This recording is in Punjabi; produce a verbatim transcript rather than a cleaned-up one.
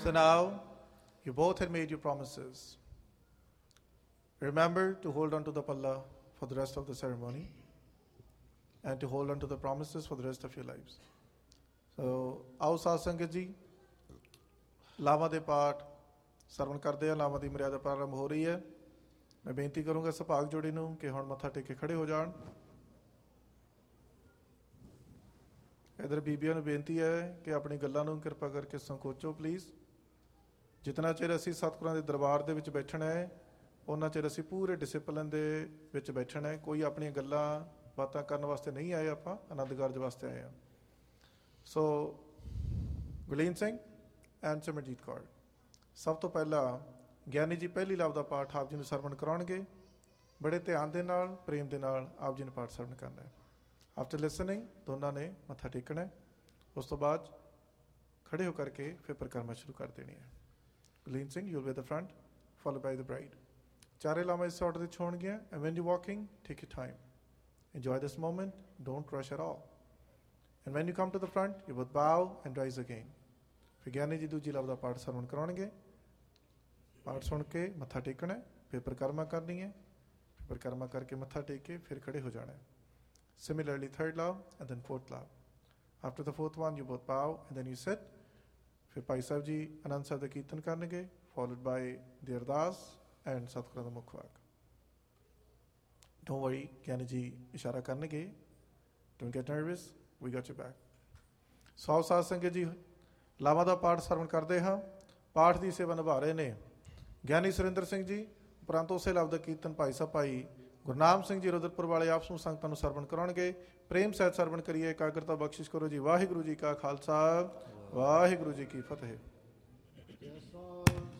So now, you both had made your promises. Remember to hold on to the palla for the rest of the ceremony and to hold on to the promises for the rest of your lives. So, ਆਓ ਸਾਧ ਸੰਗਤ ਜੀ ਲਾਵਾਂ ਦੇ ਪਾਠ ਸਰਵਣ ਕਰਦੇ ਆ। ਲਾਵਾਂ ਦੀ ਮਰਿਆਦਾ ਪ੍ਰਾਰੰਭ ਹੋ ਰਹੀ ਹੈ। ਮੈਂ ਬੇਨਤੀ ਕਰੂੰਗਾ ਸੁਭਾਗ ਜੋੜੀ ਨੂੰ ਕਿ ਹੁਣ ਮੱਥਾ ਟੇਕ ਕੇ ਖੜੇ ਹੋ ਜਾਣ। ਇੱਧਰ ਬੀਬੀਆਂ ਨੂੰ ਬੇਨਤੀ ਹੈ ਕਿ ਆਪਣੀ ਗੱਲਾਂ ਨੂੰ ਕਿਰਪਾ ਕਰਕੇ ਸੰਕੋਚੋ ਪਲੀਜ਼। ਜਿਤਨਾ ਚਿਰ ਅਸੀਂ ਸਤਿਗੁਰਾਂ ਦੇ ਦਰਬਾਰ ਦੇ ਵਿੱਚ ਬੈਠਣਾ ਹੈ ਉਹਨਾਂ ਚਿਰ ਅਸੀਂ ਪੂਰੇ ਡਿਸਿਪਲਿਨ ਦੇ ਵਿੱਚ ਬੈਠਣਾ ਹੈ। ਕੋਈ ਆਪਣੀਆਂ ਗੱਲਾਂ ਬਾਤਾਂ ਕਰਨ ਵਾਸਤੇ ਨਹੀਂ ਆਏ, ਆਪਾਂ ਆਨੰਦ ਕਾਰਜ ਵਾਸਤੇ ਆਏ ਹਾਂ। ਸੋ ਗੁਰਲੀਨ ਸਿੰਘ ਐਂਡ ਸਿਮਰਜੀਤ ਕੌਰ, ਸਭ ਤੋਂ ਪਹਿਲਾਂ ਗਿਆਨੀ ਜੀ ਪਹਿਲੀ ਲਾਭ ਦਾ ਪਾਠ ਆਪ ਜੀ ਨੂੰ ਸਰਵਣ ਕਰਾਉਣਗੇ। ਬੜੇ ਧਿਆਨ ਦੇ ਨਾਲ, ਪ੍ਰੇਮ ਦੇ ਨਾਲ ਆਪ ਜੀ ਨੂੰ ਪਾਠ ਸਰਵਣ ਕਰਨਾ ਹੈ। ਆਫਟਰ ਲਿਸਨਿੰਗ ਦੋਨਾਂ ਨੇ ਮੱਥਾ ਟੇਕਣਾ। ਉਸ ਤੋਂ ਬਾਅਦ ਖੜੇ ਹੋ ਕਰਕੇ ਫਿਰ ਪਰਿਕਰਮਾ ਸ਼ੁਰੂ ਕਰ ਦੇਣੀ ਹੈ। Gurleen Singh, you will be the front, followed by the bride. ਚਾਰੇ ਲਾਵਾਂ ਇਸ ਆਰਡਰ ਵਿੱਚ ਹੋਣਗੀਆਂ। And when you walking, take your time, enjoy this moment, don't rush at all. And when you come to the front, you both bow and rise again. ਫਿਰ ਗਿਆਨੀ ਜੀ ਦੂਜੀ ਲਾਭ ਦਾ ਪਾਠ ਸਰਵਣ ਕਰਾਉਣਗੇ। ਪਾਠ ਸੁਣ ਕੇ ਮੱਥਾ ਟੇਕਣਾ, ਫਿਰ ਪਰਿਕਰਮਾ ਕਰਨੀ ਹੈ। ਫਿਰ ਪਰਿਕਰਮਾ ਕਰਕੇ ਮੱਥਾ ਟੇਕ ਕੇ ਫਿਰ ਖੜੇ ਹੋ ਜਾਣਾ ਹੈ। Similarly, third love and then fourth love. After the fourth one, you both bow and then you sit. ਫਿਰ ਭਾਈ ਸਾਹਿਬ ਜੀ ਆਨੰਦ ਸਾਹਿਬ ਦਾ ਕੀਰਤਨ ਕਰਨਗੇ, followed by the ਅਰਦਾਸ and ਸਤਿਗੁਰਾਂ ਦਾ ਮੁੱਖ ਵਾਕ। Don't worry, ਗਿਆਨੀ ਜੀ ਇਸ਼ਾਰਾ ਕਰਨਗੇ। Don't get nervous, we got your back. ਸੌ ਸਾਧ ਸੰਗਤ ਜੀ ਲਾਵਾਂ ਦਾ ਪਾਠ ਸਰਵਣ ਕਰਦੇ ਹਾਂ। ਪਾਠ ਦੀ ਸੇਵਾ ਨਿਭਾ ਰਹੇ ਨੇ ਗਿਆਨੀ ਸੁਰਿੰਦਰ ਸਿੰਘ ਜੀ। ਉਪਰੰਤ ਉਸੇ ਲਾਭ ਦਾ ਕੀਰਤਨ ਭਾਈ ਸਾਹਿਬ ਭਾਈ ਗੁਰਨਾਮ ਸਿੰਘ ਜੀ ਰੁਦਰਪੁਰ ਵਾਲੇ ਆਪ ਸਮੂਹ ਸੰਗਤਾਂ ਨੂੰ ਸਰਵਣ ਕਰਾਉਣਗੇ। ਪ੍ਰੇਮ ਸਹਿਤ ਸਰਵਣ ਕਰੀਏ, ਇਕਾਗਰਤਾ ਬਖਸ਼ਿਸ਼ ਕਰੋ ਜੀ। ਵਾਹਿਗੁਰੂ ਜੀ ਕਾ ਖਾਲਸਾ, ਵਾਹਿਗੁਰੂ ਜੀ ਕੀ ਫਤਿਹ।